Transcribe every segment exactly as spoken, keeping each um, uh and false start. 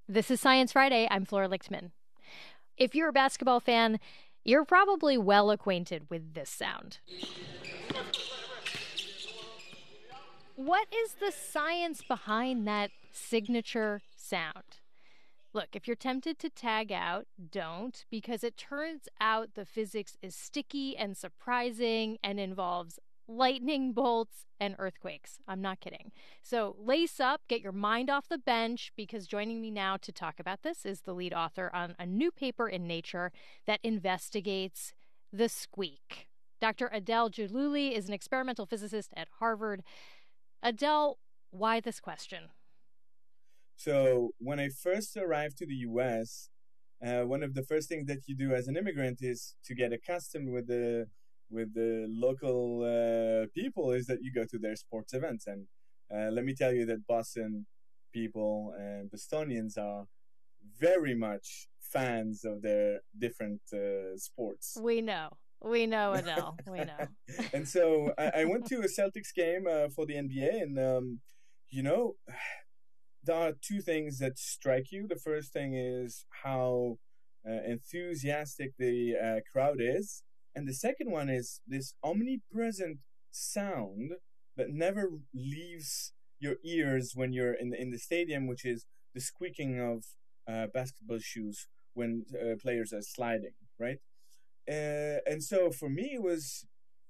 This is Science Friday. I'm Flora Lichtman. If you're a basketball fan, you're probably well acquainted with this sound. What is the science behind that signature sound? Look, if you're tempted to tag out, don't, because it turns out the physics is sticky and surprising and involves lightning bolts and earthquakes. I'm not kidding. So lace up, get your mind off the bench, because joining me now to talk about this is the lead author on a new paper in Nature that investigates the squeak. Doctor Adele Jallouli is an experimental physicist at Harvard. Adele, why this question? So when I first arrived to the U S, uh, one of the first things that you do as an immigrant is to get accustomed with the with the local uh, people is that you go to their sports events. And uh, let me tell you that Boston people and Bostonians are very much fans of their different uh, sports. We know. We know, Adele. We know. And so I, I went to a Celtics game uh, for the N B A, and, um, you know, there are two things that strike you. The first thing is how uh, enthusiastic the uh, crowd is. And the second one is this omnipresent sound that never leaves your ears when you're in the, in the stadium, which is the squeaking of uh, basketball shoes when uh, players are sliding, right? Uh, and so for me, it was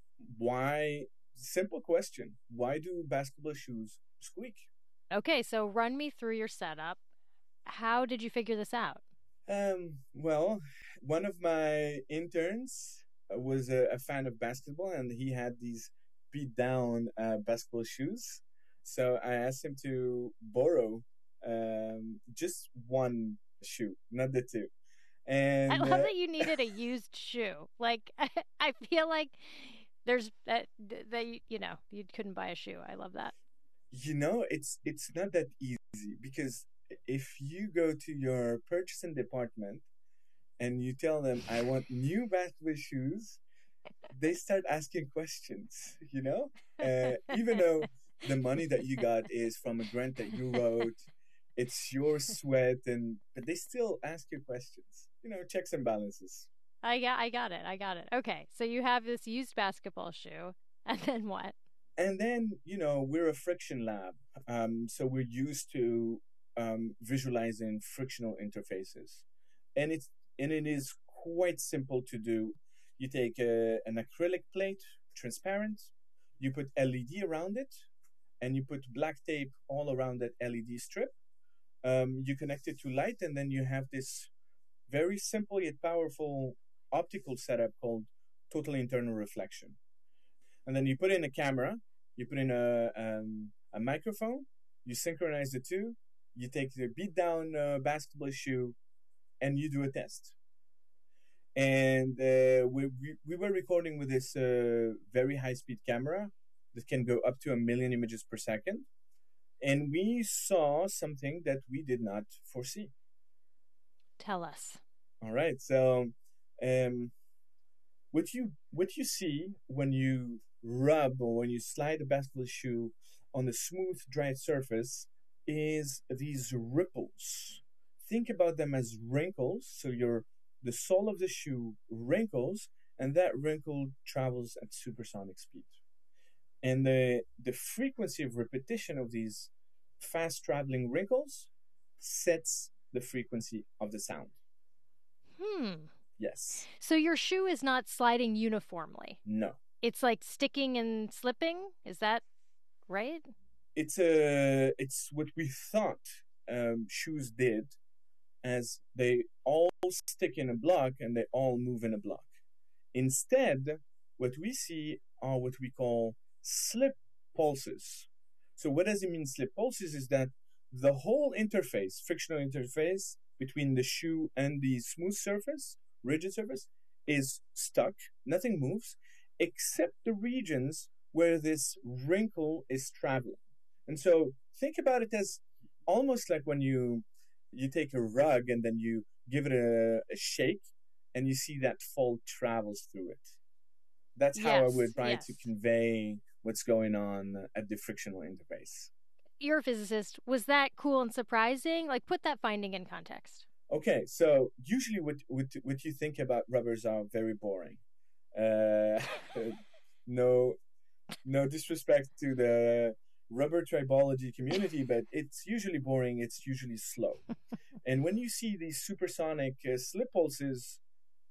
why, simple question, why do basketball shoes squeak? Okay, so run me through your setup. How did you figure this out? Um, well, one of my interns was a, a fan of basketball, and he had these beat down uh, basketball shoes. So I asked him to borrow um, just one shoe, not the two. And I love uh, that you needed a used shoe. Like, I feel like there's that, that, you know, you couldn't buy a shoe. I love that. You know, it's it's not that easy, because if you go to your purchasing department and you tell them I want new basketball shoes, they start asking questions, you know? Uh, even though the money that you got is from a grant that you wrote, it's your sweat, and but they still ask you questions. You know, checks and balances. I got I got it. I got it. Okay. So you have this used basketball shoe, and then what? And then, you know, we're a friction lab. Um, so we're used to um, visualizing frictional interfaces. And it's and it is quite simple to do. You take a, an acrylic plate, transparent, you put L E D around it, and you put black tape all around that L E D strip. Um, you connect it to light, and then you have this very simple yet powerful optical setup called total internal reflection. And then you put in a camera, you put in a um, a microphone, you synchronize the two, you take the beat down uh, basketball shoe, and you do a test. And uh, we, we we were recording with this uh, very high speed camera that can go up to a million images per second, and we saw something that we did not foresee. Tell us. All right, so um, what you what you see when you rub or when you slide a basketball shoe on a smooth, dry surface is these ripples. Think about them as wrinkles. So your the sole of the shoe wrinkles, and that wrinkle travels at supersonic speed. And the the frequency of repetition of these fast traveling wrinkles sets the frequency of the sound. Hmm. Yes. So your shoe is not sliding uniformly. No. It's like sticking and slipping. Is that right? It's a it's what we thought um, shoes did, as they all stick in a block and they all move in a block. Instead, what we see are what we call slip pulses. So what does it mean, slip pulses? Is that the whole interface, frictional interface between the shoe and the smooth surface, rigid surface, is stuck. Nothing moves except the regions where this wrinkle is traveling. And so think about it as almost like when you you take a rug and then you give it a, a shake and you see that fold travels through it. That's how Yes, I would try yes. to convey what's going on at the frictional interface. you're a physicist. Was that cool and surprising? Like, put that finding in context. Okay, so usually what what, what you think about rubbers are very boring. Uh, no, no disrespect to the rubber tribology community, but it's usually boring. It's usually slow. And when you see these supersonic uh, slip pulses,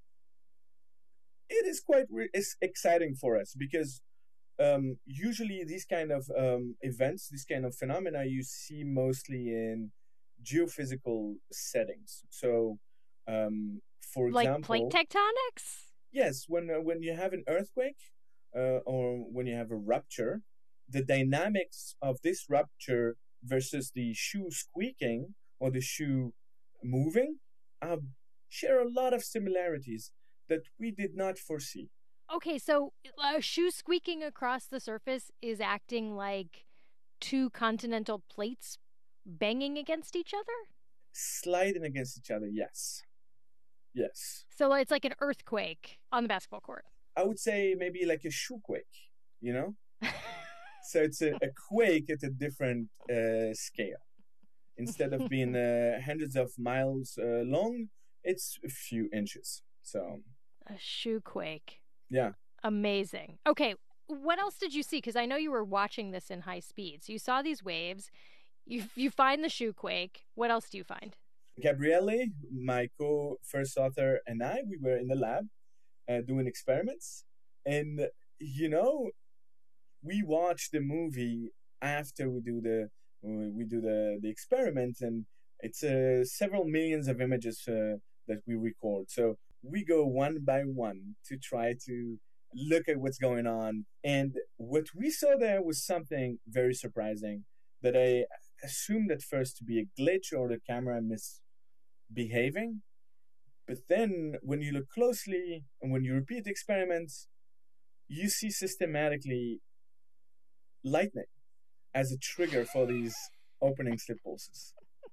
it is quite re- it's exciting for us because um, usually these kind of um, events, these kind of phenomena, you see mostly in geophysical settings. So, um, for Like example, plate tectonics? yes, when uh, when you have an earthquake uh, or when you have a rupture, the dynamics of this rupture versus the shoe squeaking or the shoe moving uh, share a lot of similarities that we did not foresee. Okay, so a shoe squeaking across the surface is acting like two continental plates banging against each other? Sliding against each other, yes. Yes. So it's like an earthquake on the basketball court. I would say maybe like a shoe quake, you know? So it's a, a quake at a different uh, scale. Instead of being uh, hundreds of miles uh, long, it's a few inches. So a shoe quake. Yeah. Amazing. Okay, what else did you see? Because I know you were watching this in high speed. So you saw these waves. You you find the shoe quake. What else do you find? Gabriele, my co-first author, and I, we were in the lab uh, doing experiments. And, you know, we watch the movie after we do the we do the, the experiment, and it's uh, several millions of images uh, that we record. So we go one by one to try to look at what's going on. And what we saw there was something very surprising that I assumed at first to be a glitch or the camera misbehaving. But then when you look closely and when you repeat the experiments, you see systematically lightning as a trigger for these opening slip pulses.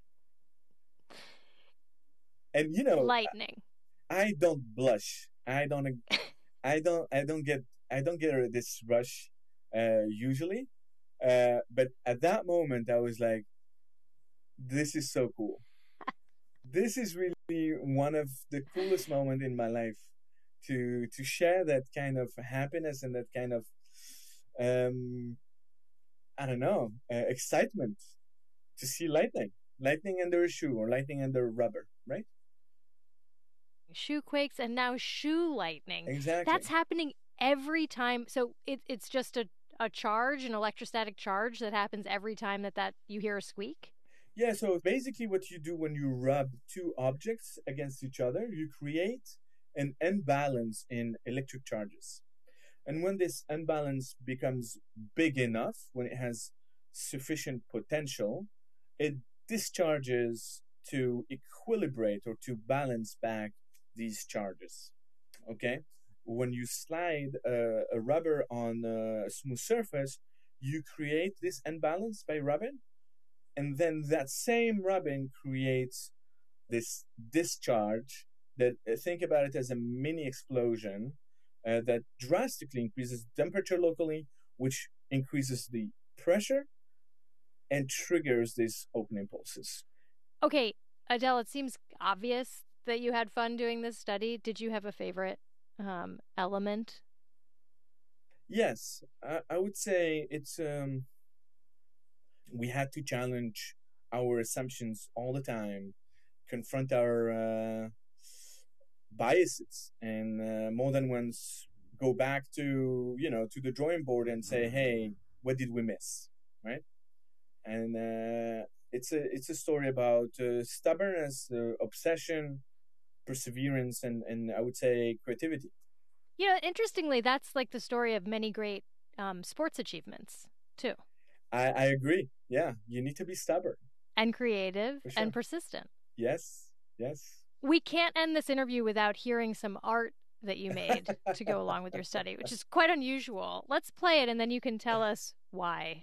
And you know, lightning. I, I don't blush. I don't. I don't. I don't get. I don't get this rush uh, usually. Uh, but at that moment, I was like, "This is so cool. This is really one of the coolest moments in my life to to share that kind of happiness and that kind of um, I don't know uh, excitement to see lightning, lightning under a shoe or lightning under rubber, right?" Shoe quakes and now shoe lightning. Exactly. That's happening every time. So it, it's just a, a charge, an electrostatic charge that happens every time that, that you hear a squeak? Yeah, so basically what you do when you rub two objects against each other, you create an imbalance in electric charges. And when this imbalance becomes big enough, when it has sufficient potential, it discharges to equilibrate or to balance back these charges. Okay? When you slide a, a rubber on a smooth surface, you create this imbalance by rubbing, and then that same rubbing creates this discharge that, uh, think about it as a mini explosion uh, that drastically increases temperature locally, which increases the pressure and triggers these opening pulses. Okay, Adel, it seems obvious that you had fun doing this study. Did you have a favorite um, element? Yes, I, I would say it's um, we had to challenge our assumptions all the time, confront our uh, biases, and uh, more than once go back to you know to the drawing board and say, "Hey, what did we miss?" Right? And uh, it's a it's a story about uh, stubbornness, uh, obsession, perseverance, and and I would say creativity. You know, interestingly, that's like the story of many great um, sports achievements too. I, I agree. Yeah, you need to be stubborn and creative sure. and persistent. Yes, yes. We can't end this interview without hearing some art that you made to go along with your study, which is quite unusual. Let's play it, and then you can tell us why.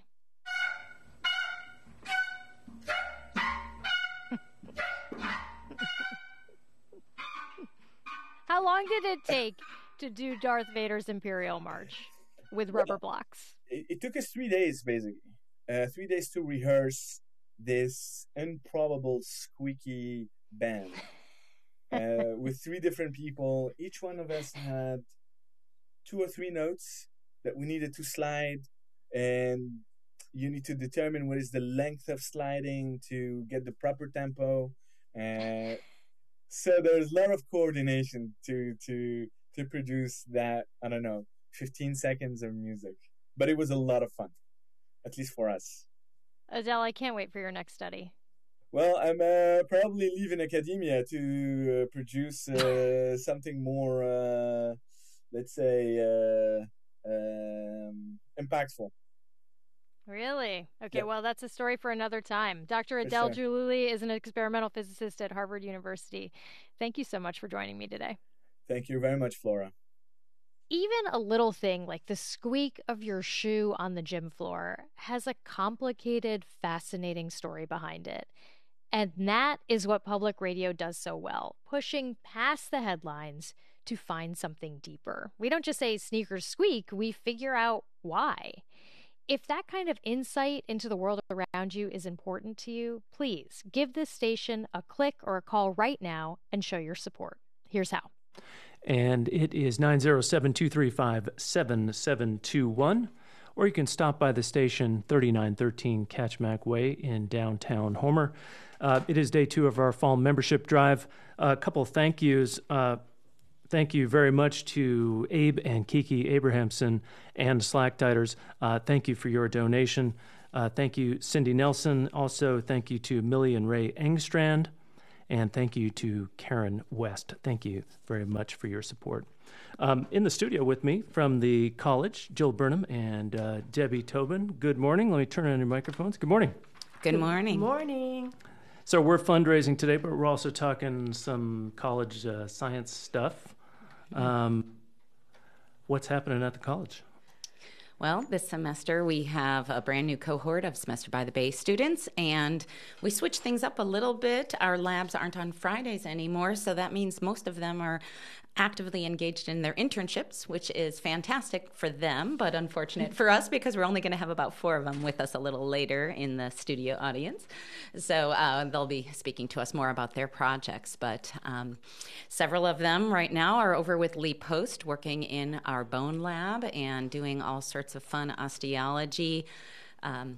How long did it take to do Darth Vader's Imperial March with rubber well, blocks? It, it took us three days, basically. uh, three days to rehearse this improbable squeaky band uh, with three different people. Each one of us had two or three notes that we needed to slide, and you need to determine what is the length of sliding to get the proper tempo. Uh, so there's a lot of coordination to to to produce that, I don't know, fifteen seconds of music. But it was a lot of fun, at least for us. Adele, I can't wait for your next study. Well, I'm uh, probably leaving academia to uh, produce uh, something more, uh, let's say, uh, um, impactful. Really? Okay, Yep. well, that's a story for another time. Doctor Adele sure. Jalouli is an experimental physicist at Harvard University. Thank you so much for joining me today. Thank you very much, Flora. Even a little thing like the squeak of your shoe on the gym floor has a complicated, fascinating story behind it. And that is what public radio does so well, pushing past the headlines to find something deeper. We don't just say sneakers squeak, we figure out why. If that kind of insight into the world around you is important to you, please give this station a click or a call right now and show your support. Here's how. And it is nine zero seven, two three five, seven seven two one. Or you can stop by the station, thirty-nine thirteen Catchmack Way in downtown Homer. Uh, it is day two of our fall membership drive. A couple of thank yous. Uh, thank you very much to Abe and Kiki Abrahamson and Slacktiters. Uh, thank you for your donation. Uh, thank you, Cindy Nelson. Also, thank you to Millie and Ray Engstrand. And thank you to Karen West. Thank you very much for your support. Um, in the studio with me from the college, Jill Burnham and uh, Debbie Tobin. Good morning. Let me turn on your microphones. Good morning. Good morning. Good morning. So we're fundraising today, but we're also talking some college uh, science stuff. Um, what's happening at the college? Well, this semester we have a brand new cohort of Semester by the Bay students, and we switched things up a little bit. Our labs aren't on Fridays anymore, so that means most of them are actively engaged in their internships, which is fantastic for them, but unfortunate for us because we're only going to have about four of them with us a little later in the studio audience. So uh, they'll be speaking to us more about their projects, but um, several of them right now are over with Lee Post working in our bone lab and doing all sorts of fun osteology um,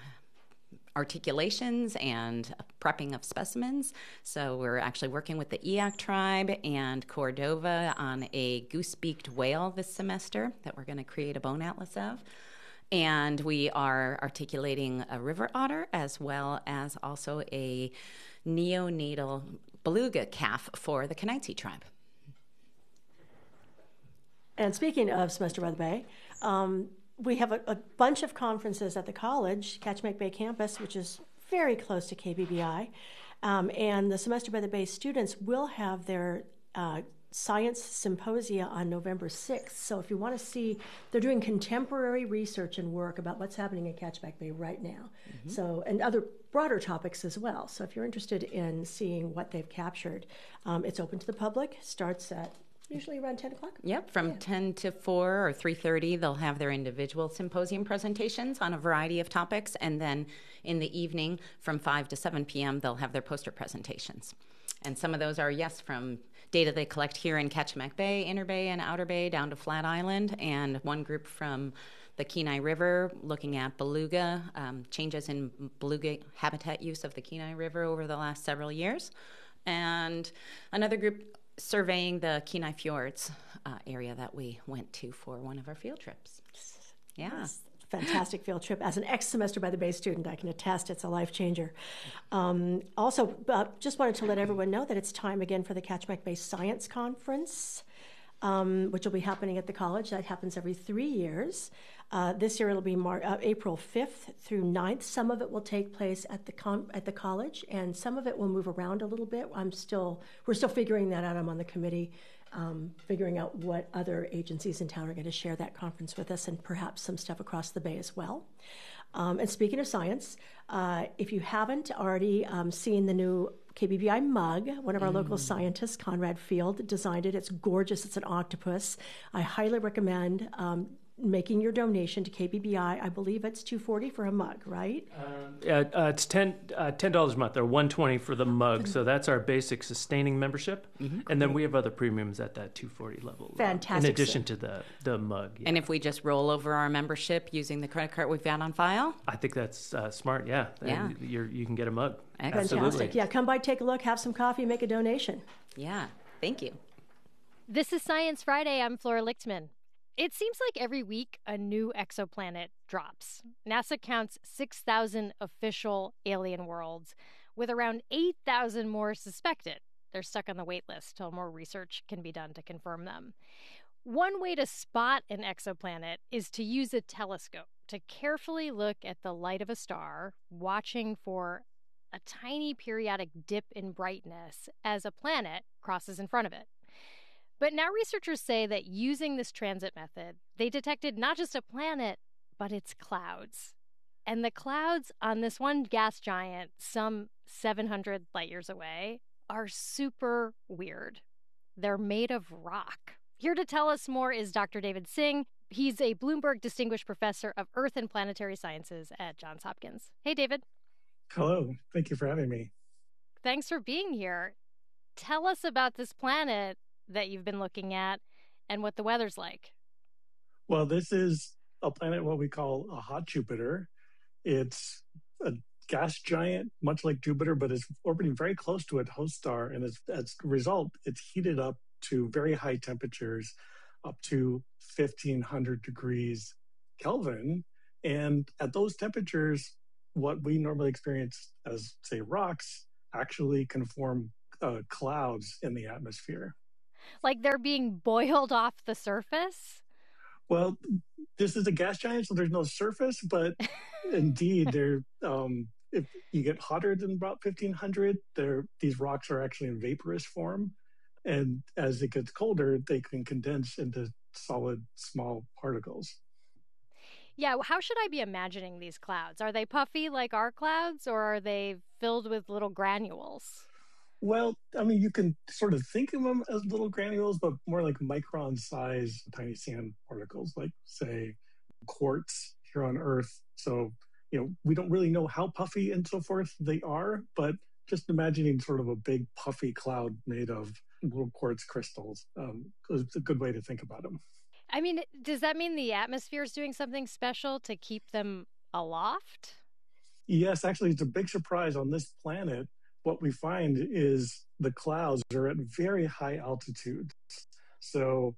articulations and prepping of specimens. So we're actually working with the Eyak tribe and Cordova on a goose-beaked whale this semester that we're going to create a bone atlas of. And we are articulating a river otter as well as also a neonatal beluga calf for the Kenaitze tribe. And speaking of Semester by the Bay, um, we have a, a bunch of conferences at the college, Catchmack Bay campus, which is very close to K B B I. Um, and the Semester by the Bay students will have their uh, science symposia on November sixth. So if you want to see, they're doing contemporary research and work about what's happening at Catchmack Bay right now. Mm-hmm. So, and other broader topics as well. So if you're interested in seeing what they've captured, um, it's open to the public, starts at usually around ten o'clock? Yep, from yeah. ten to four or three thirty, they'll have their individual symposium presentations on a variety of topics, and then in the evening from five to seven p.m., they'll have their poster presentations. And some of those are, yes, from data they collect here in Catchmack Bay, Inner Bay, and Outer Bay down to Flat Island, and one group from the Kenai River looking at beluga, um, changes in beluga habitat use of the Kenai River over the last several years. And another group surveying the Kenai Fjords uh, area that we went to for one of our field trips. Yeah. Yes. Fantastic field trip. As an ex-Semester by the Bay student, I can attest it's a life changer. Um, also, uh, just wanted to let everyone know that it's time again for the Catchmack Bay Science Conference, um, which will be happening at the college. That happens every three years. Uh, this year it'll be Mar- uh, April fifth through ninth. Some of it will take place at the com- at the college, and some of it will move around a little bit. I'm still we're still figuring that out. I'm on the committee, um, figuring out what other agencies in town are going to share that conference with us, and perhaps some stuff across the Bay as well. Um, and speaking of science, uh, if you haven't already um, seen the new K B B I mug, one of our mm. local scientists, Conrad Field, designed it. It's gorgeous. It's an octopus. I highly recommend um, making your donation to K B B I. I believe it's two hundred forty dollars for a mug, right? Um, uh, uh, it's ten uh, ten dollars a month, or one hundred twenty dollars for the mug. So that's our basic sustaining membership, mm-hmm. and then we have other premiums at that two hundred forty dollars level. Fantastic. Uh, in addition to the the mug. Yeah. And if we just roll over our membership using the credit card we've got on file, I think that's uh, smart. Yeah, yeah. And you're, you can get a mug. Excellent. Absolutely. Fantastic. Yeah, come by, take a look, have some coffee, make a donation. Yeah, thank you. This is Science Friday. I'm Flora Lichtman. It seems like every week a new exoplanet drops. NASA counts six thousand official alien worlds, with around eight thousand more suspected. They're stuck on the wait list till more research can be done to confirm them. One way to spot an exoplanet is to use a telescope to carefully look at the light of a star, watching for a tiny periodic dip in brightness as a planet crosses in front of it. But now researchers say that using this transit method, they detected not just a planet, but its clouds. And the clouds on this one gas giant, some seven hundred light years away, are super weird. They're made of rock. Here to tell us more is Doctor David Singh. He's a Bloomberg Distinguished Professor of Earth and Planetary Sciences at Johns Hopkins. Hey, David. Hello. Thank you for having me. Thanks for being here. Tell us about this planet that you've been looking at and what the weather's like. Well, this is a planet, what we call a hot Jupiter. It's a gas giant, much like Jupiter, but it's orbiting very close to its host star. And as, as a result, it's heated up to very high temperatures, up to fifteen hundred degrees Kelvin. And at those temperatures, what we normally experience as, say, rocks actually can form uh, clouds in the atmosphere. Like they're being boiled off the surface? Well, this is a gas giant, so there's no surface, but indeed, there. Um, if you get hotter than about fifteen hundred, there these rocks are actually in vaporous form, and as it gets colder, they can condense into solid, small particles. Yeah, how should I be imagining these clouds? Are they puffy like our clouds, or are they filled with little granules? Well, I mean, you can sort of think of them as little granules, but more like micron size tiny sand particles, like, say, quartz here on Earth. So, you know, we don't really know how puffy and so forth they are, but just imagining sort of a big puffy cloud made of little quartz crystals um, is a good way to think about them. I mean, does that mean the atmosphere is doing something special to keep them aloft? Yes, actually, it's a big surprise on this planet. What we find is the clouds are at very high altitudes. So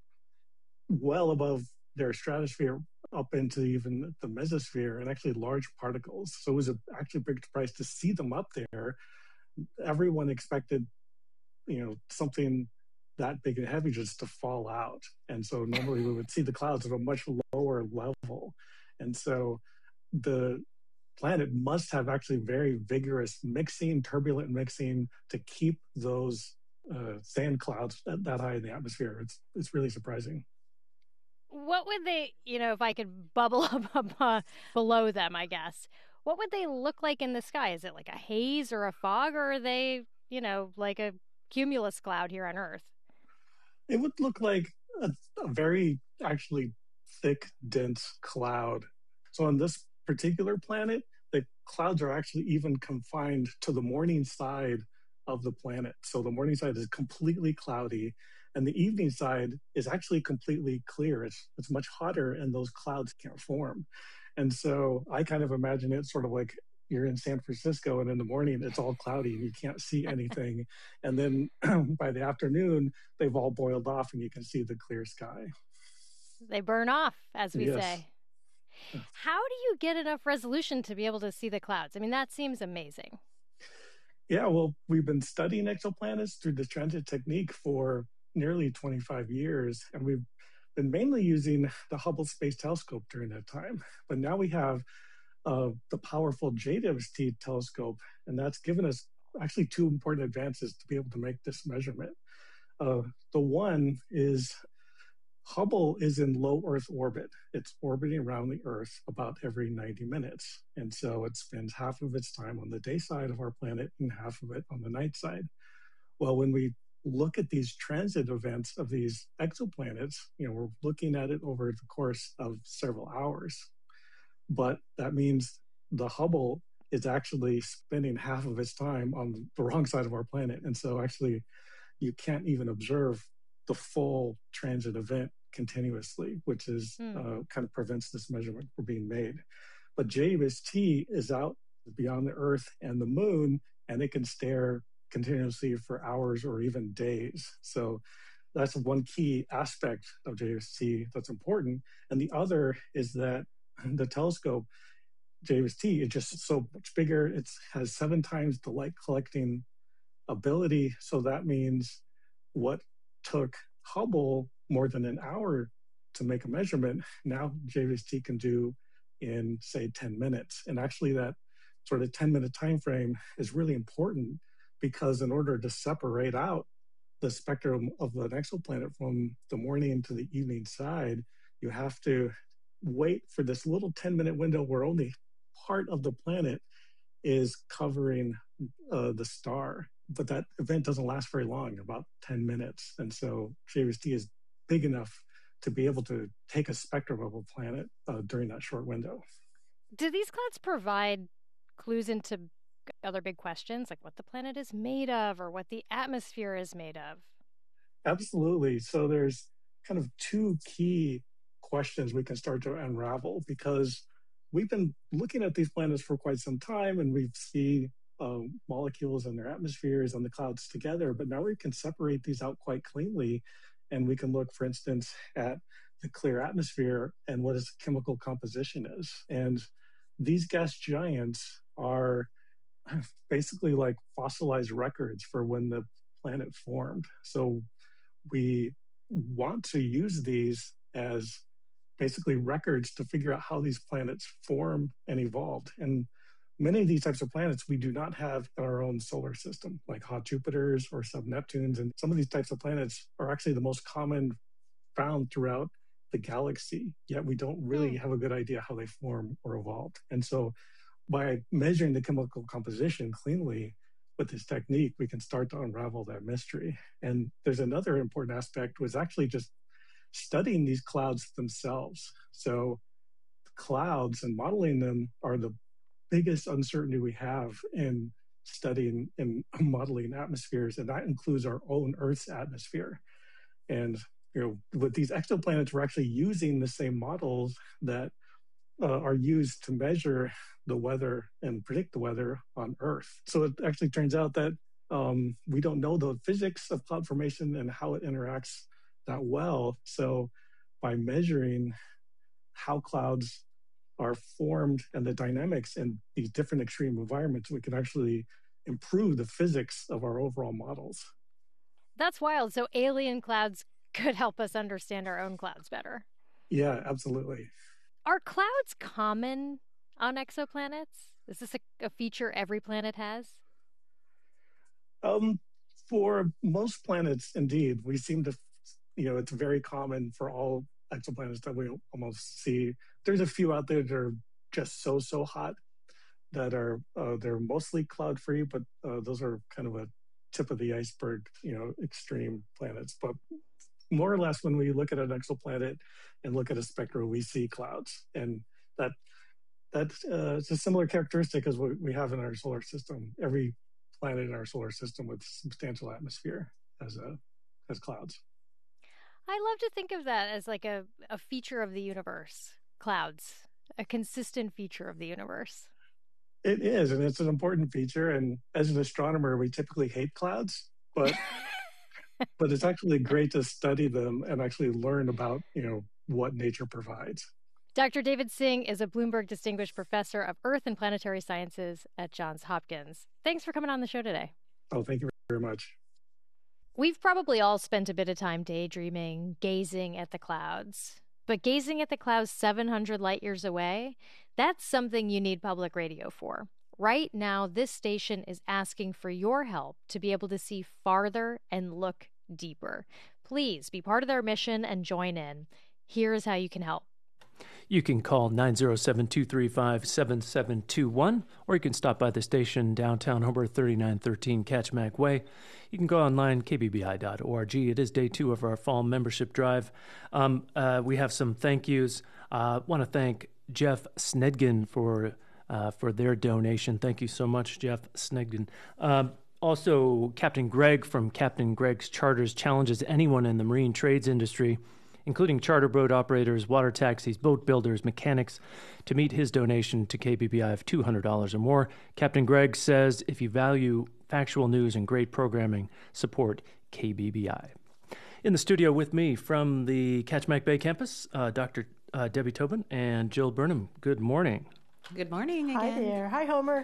well above their stratosphere, up into even the mesosphere, and actually large particles. So it was a, actually a big surprise to see them up there. Everyone expected, you know, something that big and heavy just to fall out. And so normally we would see the clouds at a much lower level. And so the planet must have actually very vigorous mixing, turbulent mixing to keep those uh, sand clouds that, that high in the atmosphere. It's it's really surprising. What would they, you know, if I could bubble up uh, below them, I guess, what would they look like in the sky? Is it like a haze or a fog, or are they, you know, like a cumulus cloud here on Earth? It would look like a, a very actually thick, dense cloud. So on this particular planet, the clouds are actually even confined to the morning side of the planet. So the morning side is completely cloudy, and the evening side is actually completely clear. It's, it's much hotter, and those clouds can't form. And so I kind of imagine it sort of like you're in San Francisco, and in the morning it's all cloudy and you can't see anything. And then by the afternoon, they've all boiled off and you can see the clear sky. They burn off, as we Yes. say. How do you get enough resolution to be able to see the clouds? I mean, that seems amazing. Yeah, well, we've been studying exoplanets through the transit technique for nearly twenty-five years, and we've been mainly using the Hubble Space Telescope during that time. But now we have uh, the powerful JADEVS T telescope, and that's given us actually two important advances to be able to make this measurement. Uh, the one is Hubble is in low Earth orbit. It's orbiting around the Earth about every ninety minutes. And so it spends half of its time on the day side of our planet and half of it on the night side. Well, when we look at these transit events of these exoplanets, you know, we're looking at it over the course of several hours. But that means the Hubble is actually spending half of its time on the wrong side of our planet. And so actually, you can't even observe the full transit event continuously, which is mm. uh, kind of prevents this measurement from being made. But J W S T is out beyond the Earth and the Moon, and it can stare continuously for hours or even days. So that's one key aspect of J W S T that's important. And the other is that the telescope, J W S T, is just so much bigger. It has seven times the light collecting ability. So that means what took Hubble more than an hour to make a measurement, now J W S T can do in, say, ten minutes. And actually that sort of ten minute time frame is really important, because in order to separate out the spectrum of an exoplanet from the morning to the evening side, you have to wait for this little ten minute window where only part of the planet is covering uh, the star. But that event doesn't last very long, about ten minutes. And so J W S T is big enough to be able to take a spectrum of a planet uh, during that short window. Do these clouds provide clues into other big questions, like what the planet is made of or what the atmosphere is made of? Absolutely. So there's kind of two key questions we can start to unravel, because we've been looking at these planets for quite some time, and we've seen uh, molecules and their atmospheres and the clouds together, but now we can separate these out quite cleanly. And we can look, for instance, at the clear atmosphere and what its chemical composition is. And these gas giants are basically like fossilized records for when the planet formed. So we want to use these as basically records to figure out how these planets formed and evolved. And many of these types of planets we do not have in our own solar system, like hot Jupiters or sub-Neptunes. And some of these types of planets are actually the most common found throughout the galaxy, yet we don't really have a good idea how they form or evolved. And so by measuring the chemical composition cleanly with this technique, we can start to unravel that mystery. And there's another important aspect, was actually just studying these clouds themselves. So clouds and modeling them are the biggest uncertainty we have in studying and modeling atmospheres, and that includes our own Earth's atmosphere. And you know, with these exoplanets, we're actually using the same models that uh, are used to measure the weather and predict the weather on Earth. So it actually turns out that um, we don't know the physics of cloud formation and how it interacts that well. So by measuring how clouds are formed and the dynamics in these different extreme environments, we can actually improve the physics of our overall models. That's wild. So alien clouds could help us understand our own clouds better. Yeah, absolutely. Are clouds common on exoplanets? Is this a, a feature every planet has? Um, for most planets, indeed. We seem to, you know, it's very common for all exoplanets that we almost see. There's a few out there that are just so, so hot that are, uh, they're mostly cloud-free, but uh, those are kind of a tip of the iceberg, you know, extreme planets. But more or less, when we look at an exoplanet and look at a spectrum, we see clouds. And that that uh, it's a similar characteristic as what we have in our solar system. Every planet in our solar system with substantial atmosphere has a has clouds. I love to think of that as like a, a feature of the universe, clouds, a consistent feature of the universe. It is, and it's an important feature. And as an astronomer, we typically hate clouds, but but it's actually great to study them and actually learn about, you know, what nature provides. Doctor David Singh is a Bloomberg Distinguished Professor of Earth and Planetary Sciences at Johns Hopkins. Thanks for coming on the show today. Oh, thank you very much. We've probably all spent a bit of time daydreaming, gazing at the clouds. But gazing at the clouds seven hundred light years away, that's something you need public radio for. Right now, this station is asking for your help to be able to see farther and look deeper. Please be part of their mission and join in. Here's how you can help. You can call nine oh seven, two three five, seven seven two one, or you can stop by the station downtown Homer, thirty-nine thirteen Catchmack Way. You can go online, k b b i dot org. It is day two of our fall membership drive. Um, uh, we have some thank yous. I uh, want to thank Jeff Snedgen for uh, for their donation. Thank you so much, Jeff Snedgen. Um, also, Captain Greg from Captain Greg's Charters challenges anyone in the marine trades industry, including charter boat operators, water taxis, boat builders, mechanics, to meet his donation to K B B I of two hundred dollars or more. Captain Greg says, if you value factual news and great programming, support K B B I. In the studio with me from the Catchmack Bay campus, uh, Doctor Uh, Debbie Tobin and Jill Burnham. Good morning. Good morning again. Hi there. Hi, Homer.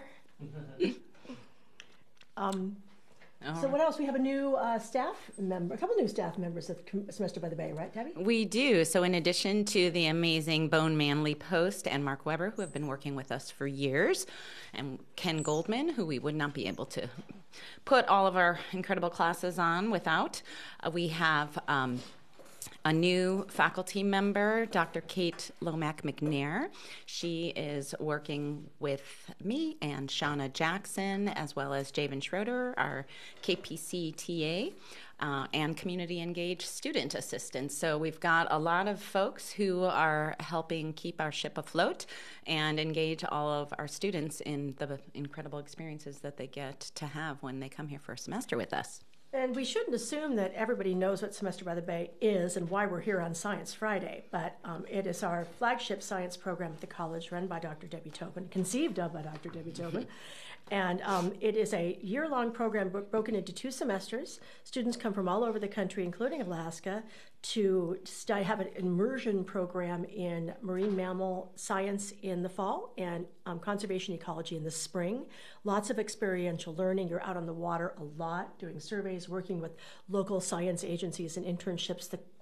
um, All so right. what else? We have a new uh, staff member, a couple new staff members at Semester by the Bay, right, Debbie? We do. So in addition to the amazing Bone Manley Post and Mark Weber, who have been working with us for years, and Ken Goldman, who we would not be able to put all of our incredible classes on without, uh, we have um, a new faculty member, Doctor Kate Lomack McNair. She is working with me and Shauna Jackson, as well as Javen Schroeder, our K P C T A, uh, and community engaged student assistants. So we've got a lot of folks who are helping keep our ship afloat and engage all of our students in the incredible experiences that they get to have when they come here for a semester with us. And we shouldn't assume that everybody knows what Semester by the Bay is and why we're here on Science Friday, but um, it is our flagship science program at the college run by Doctor Debbie Tobin, conceived of by Doctor Debbie Tobin. And um, it is a year-long program bro- broken into two semesters. Students come from all over the country, including Alaska, to st- have an immersion program in marine mammal science in the fall and um, conservation ecology in the spring. Lots of experiential learning. You're out on the water a lot, doing surveys, working with local science agencies and internships. The